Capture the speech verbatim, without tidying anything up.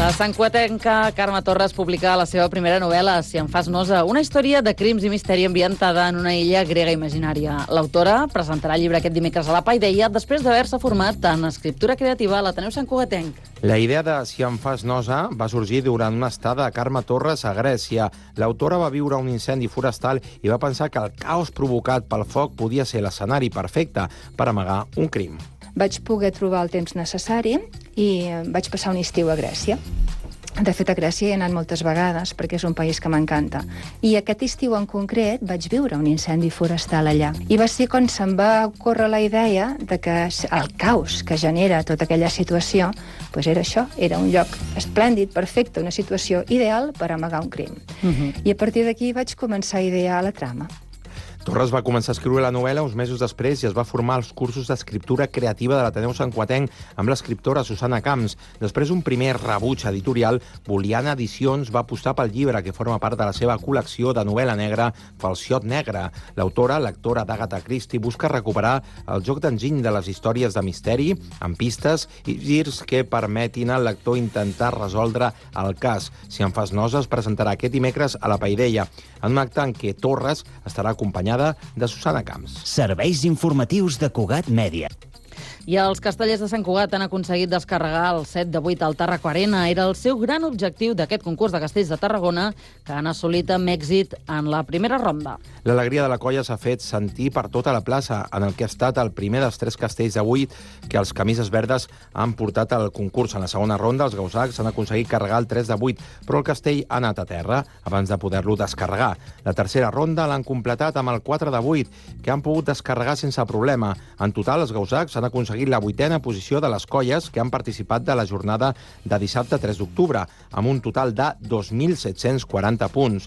La santcugatenca Carme Torres publica la seva primera novel·la, Si em fas nosa, una història de crims i misteri ambientada en una illa grega imaginària. L'autora presentarà el llibre aquest dimecres a la Paideia després d'haver-se format en escriptura creativa a l'Ateneu Santcugatenc. La idea de Si em fas nosa va sorgir durant una estada de Carme Torres a Grècia. L'autora va viure un incendi forestal i va pensar que el caos provocat pel foc podia ser l'escenari perfecte per amagar un crim. Vaig poder trobar el temps necessari i vaig passar un estiu a Grècia. De fet, a Grècia he anat moltes vegades, perquè és un país que m'encanta. I aquest estiu en concret vaig viure un incendi forestal allà. I va ser quan se'm va ocórrer la idea de que el caos que genera tota aquella situació, doncs era això, era un lloc esplèndid, perfecte, una situació ideal per amagar un crim. Uh-huh. I a partir d'aquí vaig començar a idear la trama. Torres va començar a escriure la novel·la uns mesos després i es va formar als cursos d'escriptura creativa de l'Ateneu Santcugatenc amb l'escriptora Susana Camps. Després d'un primer rebuig editorial, Boliana Edicions va apostar pel llibre, que forma part de la seva col·lecció de novel·la negra Falciot Negre. L'autora, l'actora d'Agatha Christie, busca recuperar el joc d'enginy de les històries de misteri, amb pistes i girs que permetin al lector intentar resoldre el cas. Si em fas nosa es presentarà aquest dimecres a la Paideia, en un acte en què Torres estarà acompanyada de Susana Camps. Serveis informatius de Cugat Mèdia. I els castellers de Sant Cugat han aconseguit descarregar el set de vuit al Tàrraco Arena. Era el seu gran objectiu d'aquest concurs de castells de Tarragona, que han assolit amb èxit en la primera ronda. L'alegria de la colla s'ha fet sentir per tota la plaça, en el que ha estat el primer dels tres castells de vuit que els camises verdes han portat al concurs. En la segona ronda, els gausacs han aconseguit carregar el tres de vuit, però el castell ha anat a terra abans de poder-lo descarregar. La tercera ronda l'han completat amb el quatre de vuit, que han pogut descarregar sense problema. En total, els gausacs han aconseguit la vuitena posició de les colles que han participat de la jornada de dissabte tres d'octubre, amb un total de dos mil set-cents quaranta punts.